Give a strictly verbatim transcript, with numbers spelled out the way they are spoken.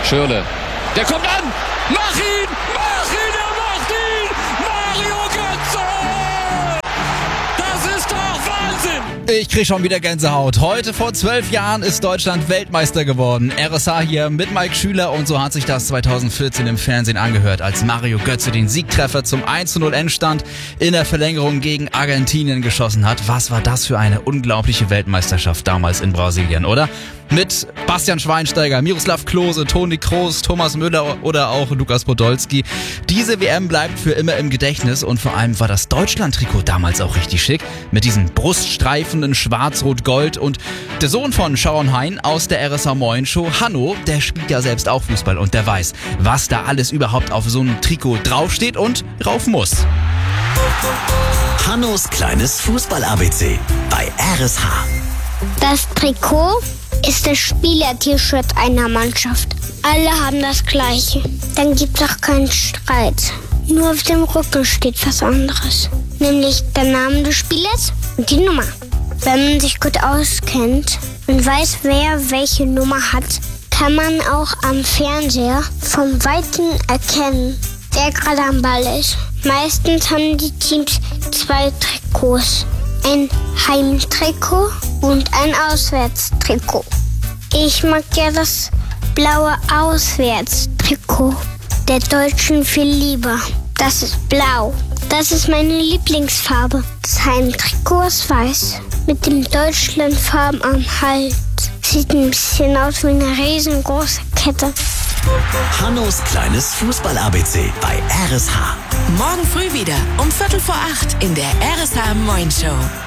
Schürrle. Der kommt an. Mach ihn! Mach ihn! Er macht ihn! Mario Götze! Das ist doch Wahnsinn! Ich krieg schon wieder Gänsehaut. Heute vor zwölf Jahren ist Deutschland Weltmeister geworden. R S H hier mit Mike Schüler und so hat sich das zweitausendvierzehn im Fernsehen angehört, als Mario Götze den Siegtreffer zum eins zu null Endstand in der Verlängerung gegen Argentinien geschossen hat. Was war das für eine unglaubliche Weltmeisterschaft damals in Brasilien, oder? Mit Bastian Schweinsteiger, Miroslav Klose, Toni Kroos, Thomas Müller oder auch Lukas Podolski. Diese W M bleibt für immer im Gedächtnis und vor allem war das Deutschland-Trikot damals auch richtig schick. Mit diesen Bruststreifen in schwarz-rot-gold und der Sohn von Sharon Hein aus der R S H Moin Show, Hanno, der spielt ja selbst auch Fußball und der weiß, was da alles überhaupt auf so einem Trikot draufsteht und rauf muss. Hannos kleines Fußball-A B C bei R S H. Das Trikot ist das Spieler-T-Shirt einer Mannschaft. Alle haben das gleiche. Dann gibt es auch keinen Streit. Nur auf dem Rücken steht was anderes. Nämlich der Name des Spielers und die Nummer. Wenn man sich gut auskennt und weiß, wer welche Nummer hat, kann man auch am Fernseher vom Weiten erkennen, wer gerade am Ball ist. Meistens haben die Teams zwei Trikots. Ein Heimtrikot und ein Auswärtstrikot. Ich mag ja das blaue Auswärtstrikot der Deutschen viel lieber. Das ist blau. Das ist meine Lieblingsfarbe. Das Heimtrikot ist weiß mit dem Deutschlandfarben am Hals. Sieht ein bisschen aus wie eine riesengroße Kette. Hannos kleines Fußball-A B C bei R S H. Morgen früh wieder um Viertel vor acht in der R S H Moin Show.